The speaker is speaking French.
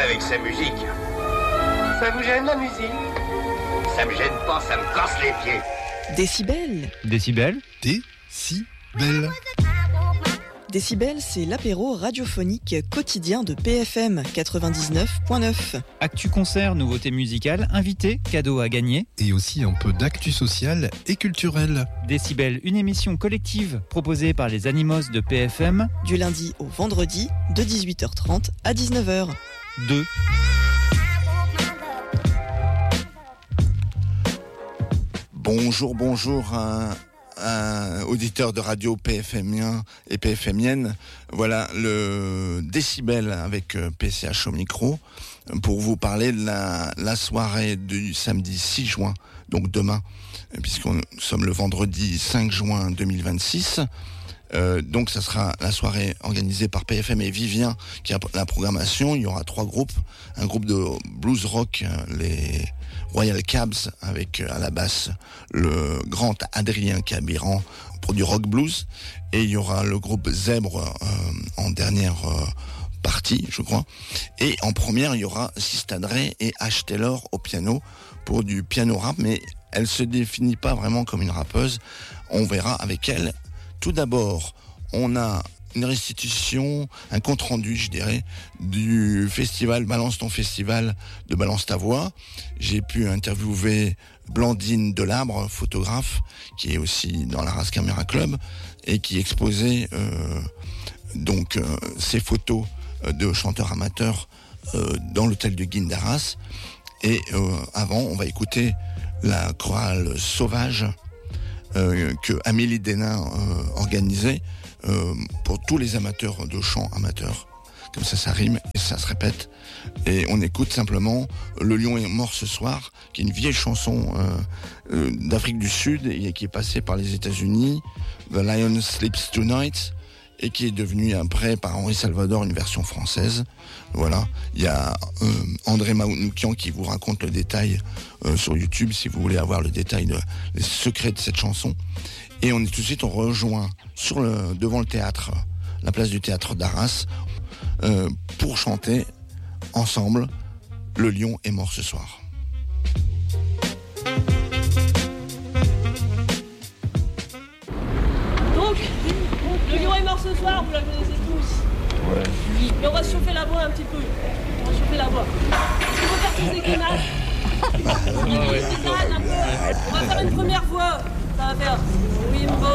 avec sa musique. Ça vous gêne la musique? Ça me gêne pas, ça me casse les pieds. Décibel. Décibel. Décibel. Décibel, c'est l'apéro radiophonique quotidien de PFM 99.9. Actu concert, nouveautés musicales, invités, cadeaux à gagner. Et aussi un peu d'actu social et culturel. Décibel, une émission collective proposée par les Animos de PFM. Du lundi au vendredi, de 18h30 à 19h. 2. Bonjour, auditeur de radio PFMien et PFMienne. Voilà le Décibel avec PCH au micro pour vous parler de la soirée du samedi 6 juin, donc demain, puisqu'on sommes le vendredi 5 juin 2026. Donc ça sera la soirée organisée par PFM et Vivien qui a la programmation. Il y aura 3 groupes, un groupe de blues rock, les Royal Cabs, avec à la basse le grand Adrien Cabiran pour du rock blues, et il y aura le groupe Zèbre en dernière partie, je crois, et en première il y aura Sista Dre et H. Taylor au piano pour du piano rap, mais elle se définit pas vraiment comme une rappeuse. On verra avec elle. Tout d'abord, on a une restitution, un compte-rendu, je dirais, du festival Balance ton festival de Balance ta voix. J'ai pu interviewer Blandine Delabre, photographe, qui est aussi dans la Race Camera Club et qui exposait ses photos de chanteurs amateurs dans l'hôtel du Guine d'Arras. Et avant, on va écouter la chorale Sauvage que Amélie Dénin organisait pour tous les amateurs de chant amateurs. Comme ça rime et ça se répète. Et on écoute simplement Le lion est mort ce soir, qui est une vieille chanson d'Afrique du Sud et qui est passée par les États-Unis, The Lion Sleeps Tonight, et qui est devenue après par Henri Salvador une version française. Voilà, il y a André Manoukian qui vous raconte le détail sur YouTube si vous voulez avoir le détail les secrets de cette chanson. Et tout de suite on rejoint devant le théâtre, la place du théâtre d'Arras, pour chanter ensemble Le lion est mort ce soir. Donc, le lion est mort ce soir, vous la connaissez tous. Ouais. Mais on va se chauffer la voix un petit peu. On va chauffer la voix. On va faire tous des canards. On va faire une première voix. Ça va faire oui,